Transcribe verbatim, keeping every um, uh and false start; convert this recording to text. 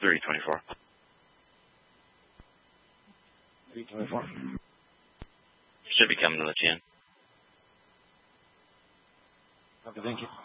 three twenty-four. three twenty-four. Should be coming to let you in. Okay, thank you.